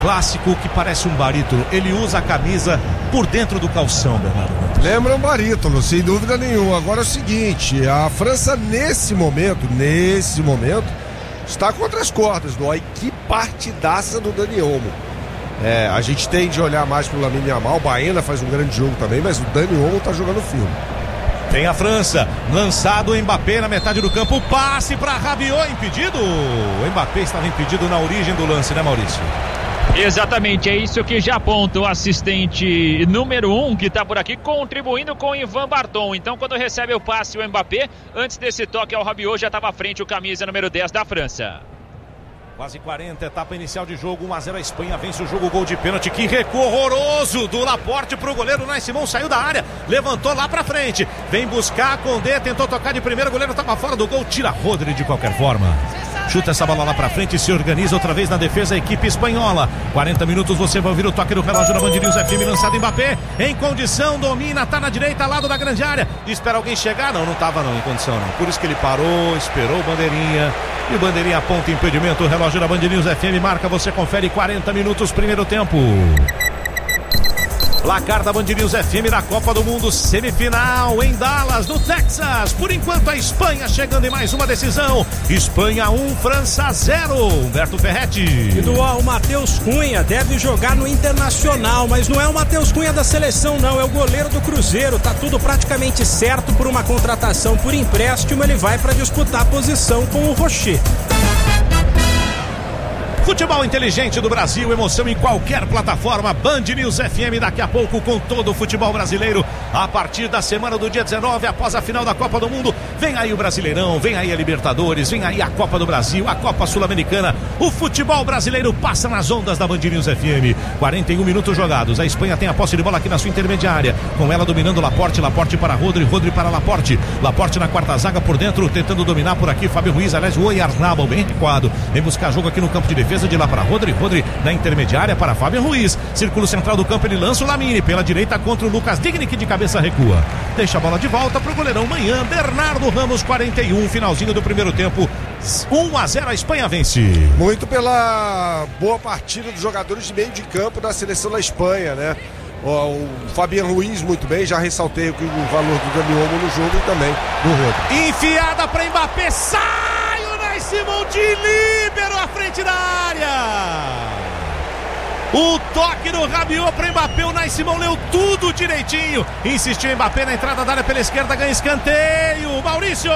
Clássico que parece um barítono, ele usa a camisa por dentro do calção, Bernardo. Lembra um barítono, sem dúvida nenhuma. Agora é o seguinte, a França nesse momento, está contra as cordas, Dói. Que partidaça do Dani Olmo. A gente tende a olhar mais pro Lamine Yamal, o Baena faz um grande jogo também, mas o Dani Olmo tá jogando firme. Tem a França, lançado o Mbappé na metade do campo, o passe para Rabiot, impedido. O Mbappé estava impedido na origem do lance, né, Maurício? Exatamente, é isso que já aponta o assistente número 1 que está por aqui, contribuindo com o Ivan Barton. Então, quando recebe o passe o Mbappé, antes desse toque ao Rabiot, já estava à frente o camisa número 10 da França. Quase 40, etapa inicial de jogo, 1-0 a Espanha, vence o jogo, gol de pênalti, que recuo horroroso do Laporte pro goleiro, Unai Simon saiu da área, levantou lá pra frente, vem buscar, Condé, tentou tocar de primeira, o goleiro tava fora do gol, tira Rodri de qualquer forma. Chuta essa bola lá pra frente e se organiza outra vez na defesa a equipe espanhola. 40 minutos, você vai ouvir o toque do relógio da Band News FM, lançado Mbappé, em condição, domina, tá na direita, lado da grande área, espera alguém chegar, não tava não em condição não, por isso que ele parou, esperou o bandeirinha, e o bandeirinha aponta impedimento, o relógio da Band News FM marca, você confere 40 minutos, primeiro tempo. Placar da Band News FM da Copa do Mundo, semifinal em Dallas, no Texas. Por enquanto a Espanha chegando em mais uma decisão. Espanha 1, França 0. Humberto Ferretti. O Matheus Cunha deve jogar no Internacional, mas não é o Matheus Cunha da seleção não, é o goleiro do Cruzeiro. Tá tudo praticamente certo por uma contratação por empréstimo, ele vai para disputar a posição com o Rocher. Futebol inteligente do Brasil, emoção em qualquer plataforma. Band News FM daqui a pouco com todo o futebol brasileiro. A partir da semana do dia 19, após a final da Copa do Mundo, vem aí o Brasileirão, vem aí a Libertadores, vem aí a Copa do Brasil, a Copa Sul-Americana. O futebol brasileiro passa nas ondas da Band News FM. 41 minutos jogados. A Espanha tem a posse de bola aqui na sua intermediária. Com ela dominando Laporte, Laporte para Rodri, Rodri para Laporte. Laporte na quarta zaga por dentro, tentando dominar por aqui. Fábio Ruiz, aliás, o Oyarzabal bem recuado. Vem buscar jogo aqui no campo de defesa. De lá para Rodri, Rodri na intermediária para Fábio Ruiz, círculo central do campo, ele lança o Lamine pela direita contra o Lucas Digne, que de cabeça recua, deixa a bola de volta pro goleirão Manhã, Bernardo Ramos, 41, finalzinho do primeiro tempo, 1-0 a Espanha vence. Muito pela boa partida dos jogadores de meio de campo da seleção da Espanha, né? O Fabian Ruiz muito bem, já ressaltei o valor do Dani Olmo no jogo e também do Rodri. Enfiada para Mbappé, sai! Simon de líbero à frente da área. O toque do Rabiot para Mbappé, o Unai Simon leu tudo direitinho. Insistiu Mbappé na entrada da área pela esquerda, ganha escanteio. Maurício.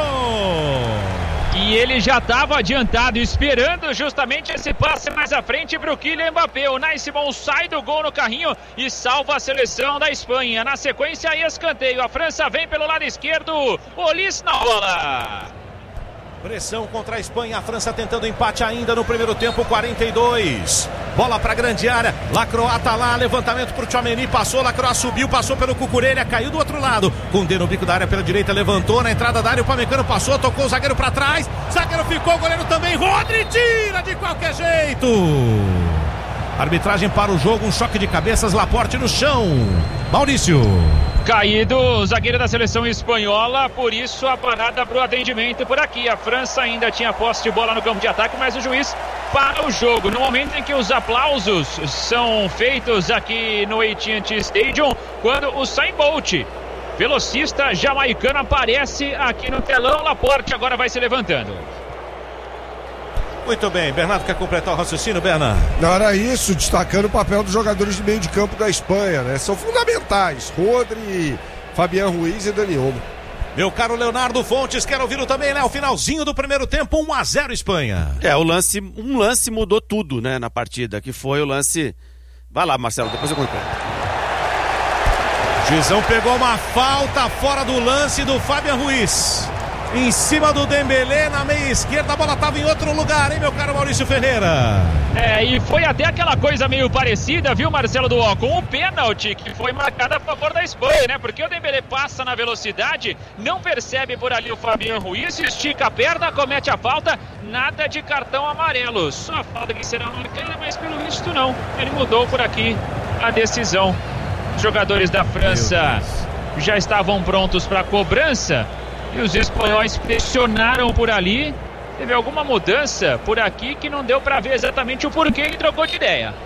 E ele já estava adiantado, esperando justamente esse passe mais à frente para o Kylian Mbappé. O Unai Simon sai do gol no carrinho e salva a seleção da Espanha. Na sequência, escanteio. A França vem pelo lado esquerdo. Olís na bola. Pressão contra a Espanha, a França tentando empate ainda no primeiro tempo, 42. Bola para grande área, Lacroix tá lá, levantamento pro Tchouaméni, passou, Lacroix subiu, passou pelo Cucurella, caiu do outro lado. Condé no bico da área pela direita, levantou na entrada da área, o Pamecano passou, tocou o zagueiro para trás, zagueiro ficou, o goleiro também, Rodri tira de qualquer jeito. Arbitragem para o jogo, um choque de cabeças, Laporte no chão. Maurício. Caído o zagueiro da seleção espanhola, por isso a parada para o atendimento por aqui. A França ainda tinha posse de bola no campo de ataque, mas o juiz para o jogo. No momento em que os aplausos são feitos aqui no AT&T Stadium, quando o Usain Bolt, velocista jamaicano, aparece aqui no telão, Laporte agora vai se levantando. Muito bem, Bernardo quer completar o raciocínio, Bernardo? Não, era isso, destacando o papel dos jogadores de meio de campo da Espanha, né? São fundamentais, Rodri, Fabian Ruiz e Dani Olmo. Meu caro Leonardo Fontes, quero ouvi-lo também, né? O finalzinho do primeiro tempo, 1-0 Espanha. Um lance mudou tudo, né, na partida, que foi o lance... Vai lá, Marcelo, depois eu completo. Juizão pegou uma falta fora do lance do Fabian Ruiz. Em cima do Dembélé, na meia esquerda, a bola estava em outro lugar, hein, meu caro Maurício Ferreira? E foi até aquela coisa meio parecida, viu, Marcelo Duó, com o pênalti que foi marcado a favor da Espanha, né? Porque o Dembélé passa na velocidade, não percebe por ali o Fabian Ruiz, estica a perna, comete a falta, nada de cartão amarelo. Só a falta que será marcada, mas pelo visto não. Ele mudou por aqui a decisão. Os jogadores da França já estavam prontos para a cobrança. E os espanhóis pressionaram por ali. Teve alguma mudança por aqui que não deu para ver exatamente o porquê ele trocou de ideia.